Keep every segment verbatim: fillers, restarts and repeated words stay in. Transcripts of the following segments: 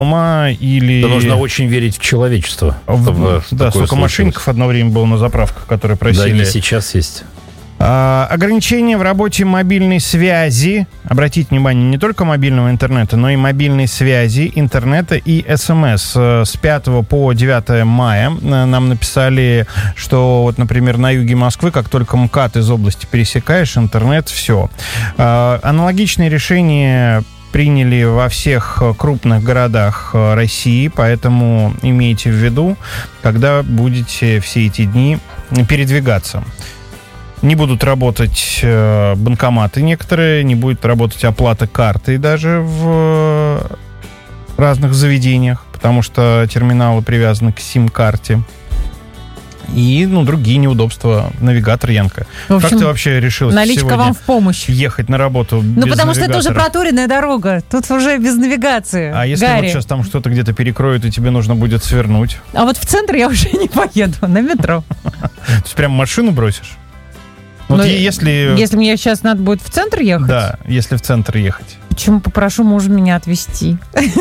дома или... Да нужно очень верить в человечество. В... Да, столько мошенников одно время было на заправках, которые просили... Да, не сейчас есть. А, ограничения в работе мобильной связи. Обратите внимание, не только мобильного интернета, но и мобильной связи, интернета и СМС. С пятого по девятое мая нам написали, что, вот, например, на юге Москвы, как только МКАД из области пересекаешь, интернет, все. А, аналогичные решения приняли во всех крупных городах России, поэтому имейте в виду, когда будете все эти дни передвигаться. Не будут работать э, банкоматы некоторые, не будет работать оплата картой даже в разных заведениях, потому что терминалы привязаны к сим-карте. И, ну, другие неудобства. Навигатор, Янка. В общем, как ты вообще решилась наличка сегодня вам в помощь ехать на работу без Ну, потому навигатора? что это уже проторенная дорога. Тут уже без навигации. А если Гарри. вот сейчас там что-то где-то перекроют, и тебе нужно будет свернуть? А вот в центр я уже не поеду, на метро. То есть прям машину бросишь? Вот Но если... Если мне сейчас надо будет в центр ехать? Да, если в центр ехать. Почему попрошу мужа меня отвезти?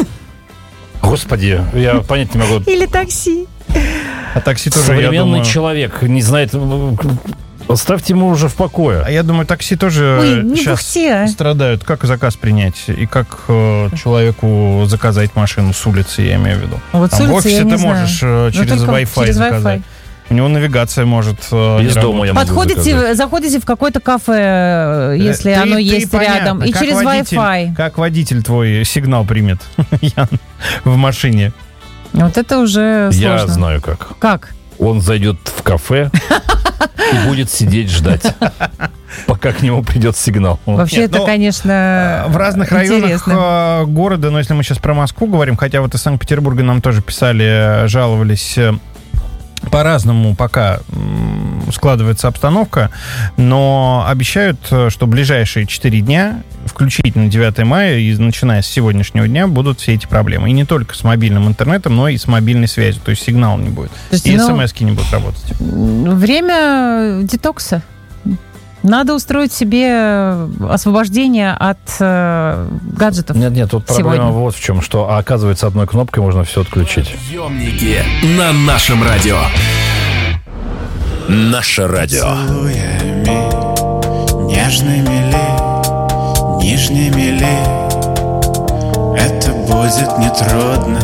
Господи, я понять не могу. Или такси. А такси тоже, Современный я думаю... человек не знает... Оставьте ему уже в покое. А я думаю, такси тоже Ой, не сейчас бухте, а. страдают. Как заказ принять? И как э, человеку заказать машину с улицы, я имею в виду. Вот Там с в улицы офисе я не ты знаю. можешь э, Но через только Wi-Fi через заказать. Wi-Fi. У него навигация может э, Из не дома я работать. могу Подходите, заказать. заходите в какое-то кафе, если Ты- оно ты есть понятно, рядом, и как через водитель- Wi-Fi. Как водитель твой сигнал примет, Ян, в машине. Вот это уже сложно. Я знаю как. Как? Он зайдет в кафе и будет сидеть ждать, пока к нему придет сигнал. Вообще Нет, это, ну, конечно, В разных районах интересно. э, города, но если мы сейчас про Москву говорим, хотя вот из Санкт-Петербурга нам тоже писали, жаловались, э, по-разному пока м, складывается обстановка, но обещают, э, что ближайшие четыре дня, включительно девятое мая, и начиная с сегодняшнего дня, будут все эти проблемы. И не только с мобильным интернетом, но и с мобильной связью. То есть сигнала не будет. есть, И ну, смс-ки не будут работать. Время детокса. Надо устроить себе освобождение от э, гаджетов. Нет, нет, тут проблема сегодня. вот в чем, что, а, оказывается, одной кнопкой можно все отключить. Приемники на нашем радио. Наше радио. Поцелуями нежными ли, нижними ли, это будет нетрудно.